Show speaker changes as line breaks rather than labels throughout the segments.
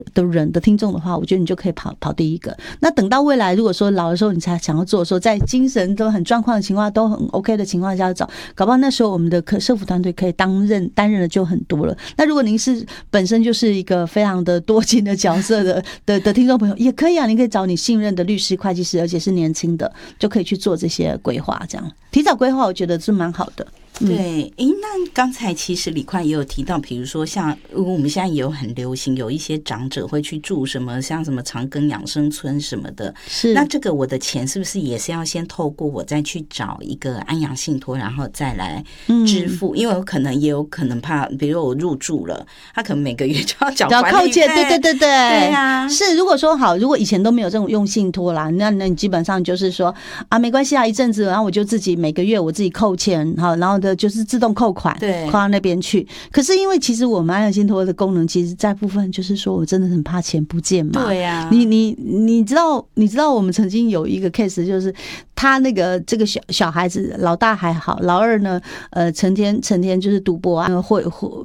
的人的听众的话，我觉得你就可以跑第一个。那等到未来如果说老的时候你才想要做的时候，在精神都很状况的情况都很 OK 的情况下找，搞不好那时候我们的社福团队可以担任的就很多了。那如果您是本身就是一个非常的多金的角色的听众朋友，也可以啊，你可以找你信任的律师、会计师，而且是年轻的，就可以去做这些规划，这样提早规划，我觉得是蛮好的。
对，那刚才其实李快也有提到，比如说像我们现在也有很流行，有一些长者会去住什么像什么长庚养生村什么的，
是
那这个我的钱是不是也是要先透过我再去找一个安养信托，然后再来支付？因为我可能也有可能怕，比如我入住了，他可能每个月就要缴
扣钱，对
对啊，
是。如果说好，如果以前都没有这种用信托啦，那你基本上就是说啊，没关系啊，一阵子，然后我就自己每个月我自己扣钱，好，然后的就是自动扣款，
对，
扣到那边去。可是因为其实我们安养信托的功能，其实在部分就是说我真的很怕钱不见嘛。
对呀，
你知道我们曾经有一个 case， 就是他这个小孩子，老大还好，老二呢，成天就是赌博啊，会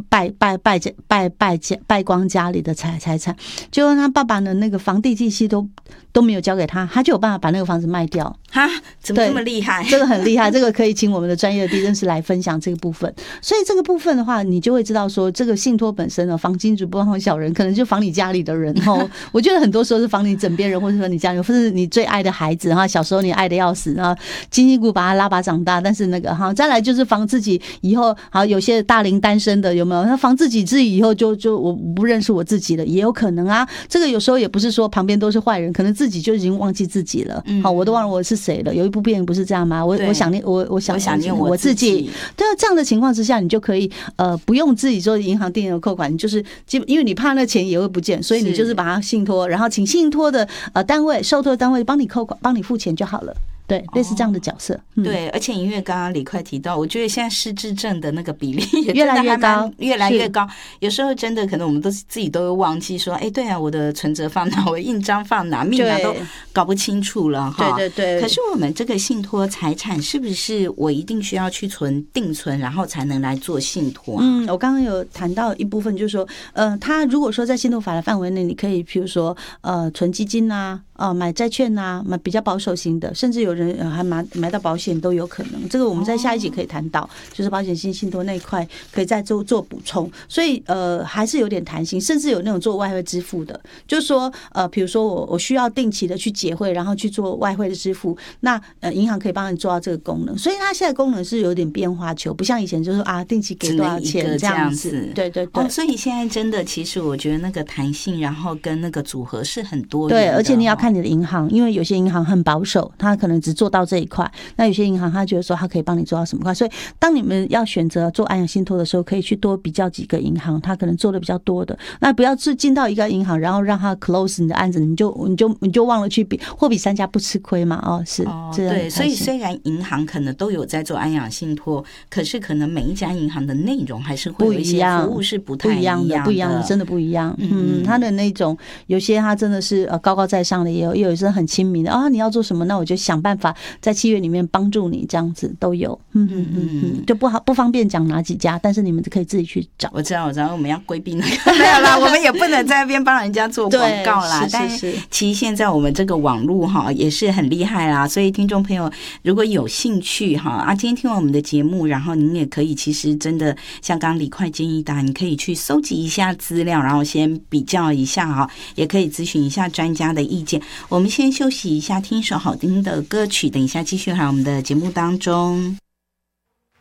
败光家里的财产，结果他爸爸呢那个房地契息都没有交给他，他就有办法把那个房子卖掉。
哈，怎么这么厉害？
这个很厉害，这个可以请我们的专业的地政师来分享这个部分。所以这个部分的话，你就会知道说，这个信托本身呢，房金主不防小人，可能就防你家里的人哦。我觉得很多时候是防你枕边人，或者说你家里，或是你最爱的孩子哈，小时候你爱的要死，然后辛辛苦苦把他拉拔长大，但是那个哈，再来就是防自己以后，好有些大龄单身的有没有？他防自己以后就我不认识我自己了，也有可能啊。这个有时候也不是说旁边都是坏人，可能自己就已经忘记自己了。好，我都忘了我是谁了。有一部电影不是这样吗？我想念我自己。对啊，这样的情况之下，你就可以不用自己做银行定额扣款，你就是因为你怕那钱也会不见，所以你就是把它信托，然后请信托的单位、受托单位帮你扣款、帮你付钱就好了。对，类似这样的角色。
对，而且因为刚刚李快提到，我觉得现在失智症的那个比例也
越来越高，
越来越高。有时候真的可能我们自己都会忘记说，哎，对啊，我的存折放哪，我印章放哪，密码都搞不清楚了哈。
对。
可是我们这个信托财产是不是我一定需要去定存，然后才能来做信托？
我刚刚有谈到一部分，就是说，他如果说在信托法的范围内，你可以譬如说，存基金啊。买债券啊，买比较保守型的，甚至有人还买到保险都有可能。这个我们在下一集可以谈到，就是保险性信托那一块可以再做补充。所以还是有点弹性，甚至有那种做外汇支付的，就是说比如说我需要定期的去结汇，然后去做外汇的支付，那银行可以帮你做到这个功能。所以它现在功能是有点变化球，不像以前就是定期给多少钱这样子。对。
所以现在真的，其实我觉得那个弹性，然后跟那个组合是很多
对，而且你要看你的银行，因为有些银行很保守，他可能只做到这一块，那有些银行他觉得说他可以帮你做到什么块，所以当你们要选择做安养信托的时候，可以去多比较几个银行，他可能做的比较多的，那不要是进到一个银行，然后让他 close 你的案子，你就忘了去比，货比三家不吃亏嘛。是这样。
对，所以虽然银行可能都有在做安养信托，可是可能每一家银行的内容还是会有一些服务是不太一样的，
真的不一样。他的那种有些他真的是高高在上的，也有是很亲民的你要做什么，那我就想办法在契约里面帮助你，这样子都有。就不方便讲哪几家，但是你们可以自己去找。
我知道，我们要规避那个没有啦，我们也不能在那边帮人家做广告啦。但是其实现在我们这个网络也是很厉害啦，所以听众朋友如果有兴趣今天听完我们的节目，然后您也可以其实真的像刚刚李快建议的，你可以去搜集一下资料，然后先比较一下也可以咨询一下专家的意见。我们先休息一下，听一首好听的歌曲，等一下继续回来我们的节目当中。